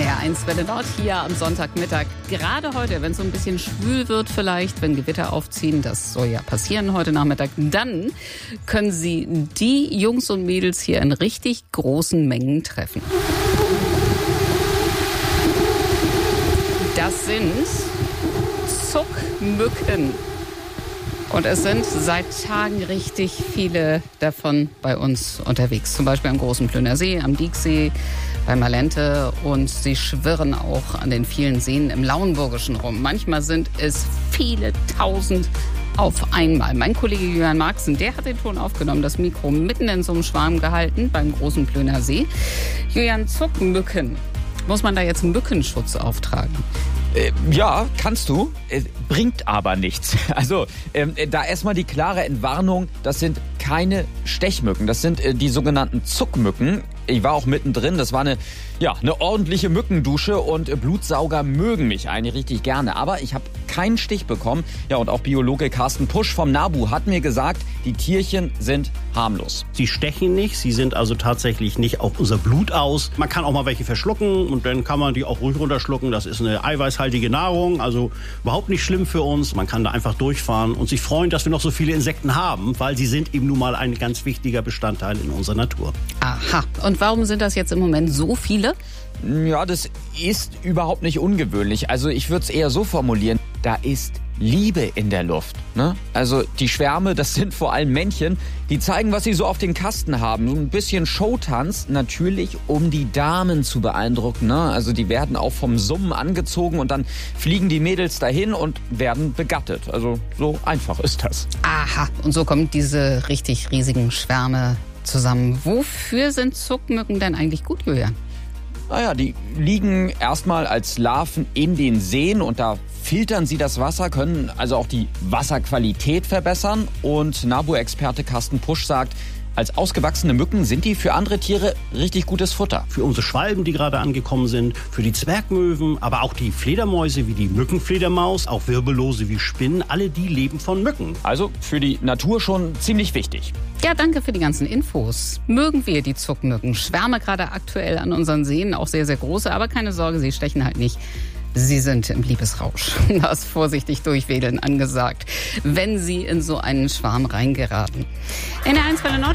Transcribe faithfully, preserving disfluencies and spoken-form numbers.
R eins Welle Nord hier am Sonntagmittag. Gerade heute, wenn es so ein bisschen schwül wird vielleicht, wenn Gewitter aufziehen, das soll ja passieren heute Nachmittag, dann können Sie die Jungs und Mädels hier in richtig großen Mengen treffen. Das sind Zuckmücken. Und es sind seit Tagen richtig viele davon bei uns unterwegs. Zum Beispiel am Großen Plöner See, am Dieksee, bei Malente. Und sie schwirren auch an den vielen Seen im Lauenburgischen rum. Manchmal sind es viele tausend auf einmal. Mein Kollege Julian Marxen, der hat den Ton aufgenommen, das Mikro mitten in so einem Schwarm gehalten beim Großen Plöner See. Julian, Zuckmücken. Muss man da jetzt einen Mückenschutz auftragen? Äh, ja, kannst du. Äh, bringt aber nichts. Also ähm, da erstmal die klare Entwarnung, das sind keine Stechmücken. Das sind äh, die sogenannten Zuckmücken. Ich war auch mittendrin. Das war eine, ja, eine ordentliche Mückendusche und äh, Blutsauger mögen mich eigentlich richtig gerne. Aber ich habe keinen Stich bekommen. Ja, und auch Biologe Carsten Pusch vom NABU hat mir gesagt, die Tierchen sind harmlos. Sie stechen nicht, sie sind also tatsächlich nicht auf unser Blut aus. Man kann auch mal welche verschlucken und dann kann man die auch ruhig runterschlucken. Das ist eine eiweißhaltige Nahrung, also überhaupt nicht schlimm für uns. Man kann da einfach durchfahren und sich freuen, dass wir noch so viele Insekten haben, weil sie sind eben nun mal ein ganz wichtiger Bestandteil in unserer Natur. Aha. Und warum sind das jetzt im Moment so viele? Ja, das ist überhaupt nicht ungewöhnlich. Also ich würde es eher so formulieren, da ist Liebe in der Luft. Ne? Also die Schwärme, das sind vor allem Männchen, die zeigen, was sie so auf den Kasten haben. So ein bisschen Showtanz, natürlich, um die Damen zu beeindrucken. Ne? Also die werden auch vom Summen angezogen und dann fliegen die Mädels dahin und werden begattet. Also so einfach ist das. Aha, und so kommen diese richtig riesigen Schwärme zusammen. Wofür sind Zuckmücken denn eigentlich gut, Julian? Naja, die liegen erstmal als Larven in den Seen und da filtern sie das Wasser, können also auch die Wasserqualität verbessern. Und NABU-Experte Carsten Pusch sagt, als ausgewachsene Mücken sind die für andere Tiere richtig gutes Futter. Für unsere Schwalben, die gerade angekommen sind, für die Zwergmöwen, aber auch die Fledermäuse wie die Mückenfledermaus, auch Wirbellose wie Spinnen, alle die leben von Mücken. Also für die Natur schon ziemlich wichtig. Ja, danke für die ganzen Infos. Mögen wir die Zuckmücken. Schwärme gerade aktuell an unseren Seen, auch sehr, sehr große, aber keine Sorge, sie stechen halt nicht. Sie sind im Liebesrausch. Da ist vorsichtig durchwedeln angesagt, wenn Sie in so einen Schwarm reingeraten. N R eins Welle Nord.